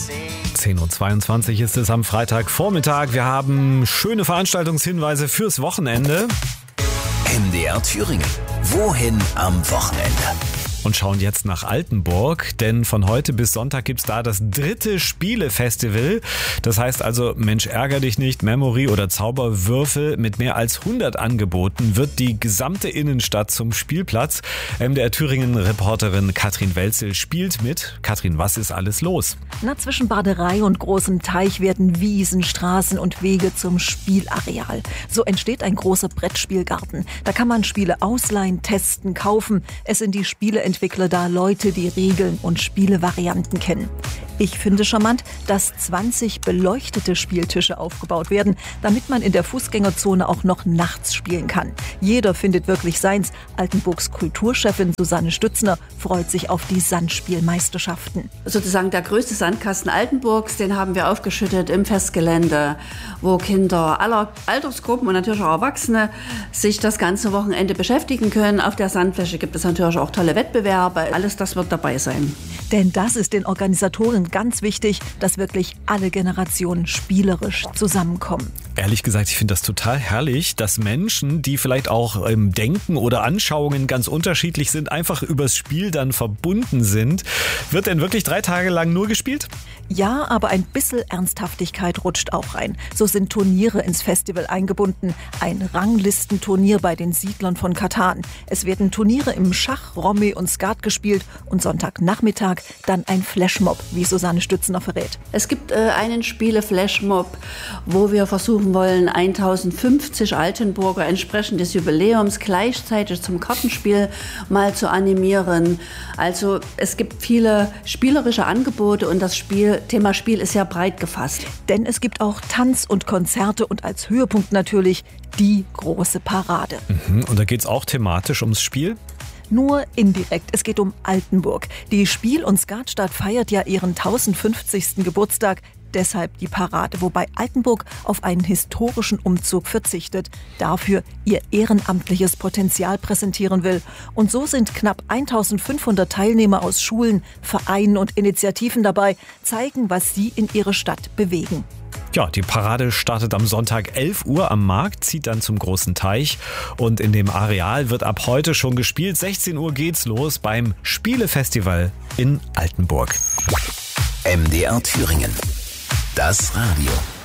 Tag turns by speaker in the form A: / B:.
A: 10:22 Uhr ist es am Freitagvormittag. Wir haben schöne Veranstaltungshinweise fürs Wochenende.
B: MDR Thüringen. Wohin am Wochenende?
A: Und schauen jetzt nach Altenburg, denn von heute bis Sonntag gibt's da das 3. Spielefestival. Das heißt also, Mensch, ärger dich nicht, Memory oder Zauberwürfel mit mehr als 100 Angeboten wird die gesamte Innenstadt zum Spielplatz. MDR Thüringen-Reporterin Katrin Welzel spielt mit. Katrin, was ist alles los?
C: Zwischen Baderei und großem Teich werden Wiesen, Straßen und Wege zum Spielareal. So entsteht ein großer Brettspielgarten. Da kann man Spiele ausleihen, testen, kaufen. Es sind die Spieleentwickler da, Leute, die Regeln und Spielevarianten kennen. Ich finde charmant, dass 20 beleuchtete Spieltische aufgebaut werden, damit man in der Fußgängerzone auch noch nachts spielen kann. Jeder findet wirklich seins. Altenburgs Kulturchefin Susanne Stützner freut sich auf die Sandspielmeisterschaften.
D: Sozusagen der größte Sandkasten Altenburgs, den haben wir aufgeschüttet im Festgelände, wo Kinder aller Altersgruppen und natürlich auch Erwachsene sich das ganze Wochenende beschäftigen können. Auf der Sandfläche gibt es natürlich auch tolle Wettbewerbe. Alles das wird dabei sein.
C: Denn das ist den Organisatoren ganz wichtig, dass wirklich alle Generationen spielerisch zusammenkommen.
A: Ehrlich gesagt, ich finde das total herrlich, dass Menschen, die vielleicht auch im Denken oder Anschauungen ganz unterschiedlich sind, einfach übers Spiel dann verbunden sind. Wird denn wirklich 3 Tage lang nur gespielt?
C: Ja, aber ein bisschen Ernsthaftigkeit rutscht auch rein. So sind Turniere ins Festival eingebunden. Ein Ranglistenturnier bei den Siedlern von Katan. Es werden Turniere im Schach, Romy und Skat gespielt und Sonntagnachmittag dann ein Flashmob, wie Susanne Stützner verrät.
D: Es gibt einen Spiele-Flashmob, wo wir versuchen wollen, 1050 Altenburger entsprechend des Jubiläums gleichzeitig zum Kartenspiel mal zu animieren. Also es gibt viele spielerische Angebote und das Thema Spiel ist ja breit gefasst.
C: Denn es gibt auch Tanz und Konzerte und als Höhepunkt natürlich die große Parade.
A: Und da geht's auch thematisch ums Spiel?
C: Nur indirekt. Es geht um Altenburg. Die Spiel- und Skatstadt feiert ja ihren 1050. Geburtstag. Deshalb die Parade, wobei Altenburg auf einen historischen Umzug verzichtet, dafür ihr ehrenamtliches Potenzial präsentieren will. Und so sind knapp 1500 Teilnehmer aus Schulen, Vereinen und Initiativen dabei, zeigen, was sie in ihre Stadt bewegen.
A: Ja, die Parade startet am Sonntag 11 Uhr am Markt, zieht dann zum großen Teich und in dem Areal wird ab heute schon gespielt. 16 Uhr geht's los beim Spielefestival in Altenburg.
B: MDR Thüringen. Das Radio.